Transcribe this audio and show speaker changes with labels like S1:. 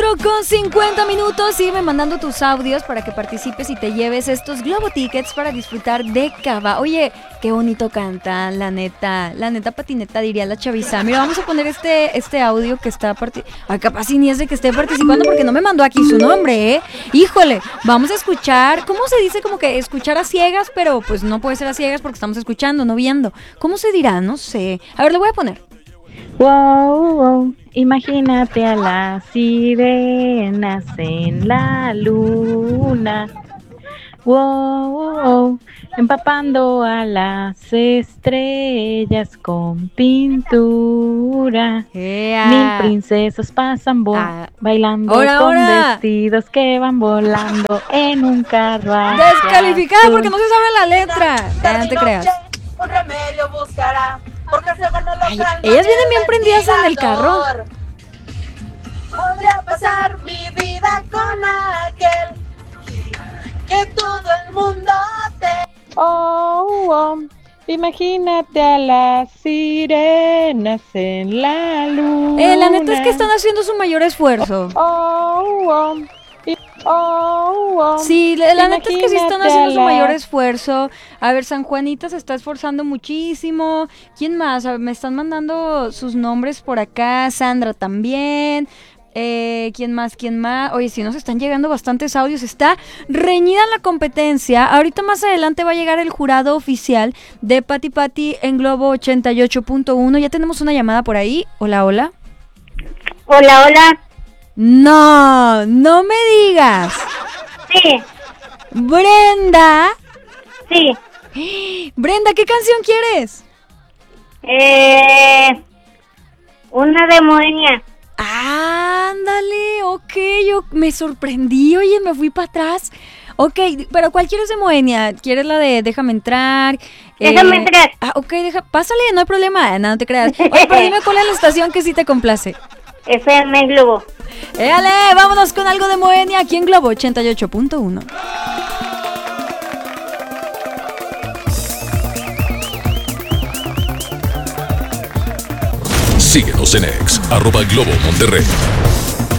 S1: 4:50. Sígueme mandando tus audios para que participes y te lleves estos Globo Tickets para disfrutar de Cava. Oye, qué bonito cantan, la neta patineta diría la chaviza. Mira, vamos a poner este audio que está capaz y ni es de que esté participando porque no me mandó aquí su nombre, ¿eh? Híjole, vamos a escuchar, ¿cómo se dice? Como que escuchar a ciegas, pero pues no puede ser a ciegas porque estamos escuchando, no viendo. ¿Cómo se dirá? No sé. A ver, le voy a poner.
S2: Wow, wow, imagínate a las sirenas en la luna. Wow, wow, empapando a las estrellas con pintura. Mil princesas pasan bailando vestidos que van volando en un carruaje.
S1: Descalificada porque no se sabe la letra. No te creas.
S3: Un remedio buscará. Ay,
S1: ellas vienen bien prendidas en el carro.
S3: Podría pasar mi vida con aquel que todo el mundo te...
S2: Imagínate a las sirenas en la luna.
S1: La neta es que están haciendo su mayor esfuerzo. Sí, la neta es que sí están haciendo su mayor esfuerzo. A ver, San Juanita se está esforzando muchísimo. ¿Quién más? A ver, me están mandando sus nombres por acá. Sandra también. ¿Quién más? Oye, si nos están llegando bastantes audios. Está reñida la competencia. Ahorita más adelante va a llegar el jurado oficial de Pati Pati en Globo 88.1. Ya tenemos una llamada por ahí. Hola.
S4: Hola.
S1: No me digas.
S4: Sí.
S1: Brenda.
S4: Sí.
S1: Brenda, ¿qué canción quieres?
S4: Una de Moenia.
S1: Ándale, ok, yo me sorprendí, oye, me fui para atrás. Ok, pero ¿cuál quieres de Moenia? ¿Quieres la de Déjame entrar?
S4: Déjame entrar.
S1: Ok, pásale, no hay problema, no te creas. Oye, pero dime cuál es la estación que sí te complace.
S4: FM Globo.
S1: ¡Éale! Vámonos con algo de Moenia aquí en Globo 88.1.
S5: Síguenos en X, @Globo Monterrey.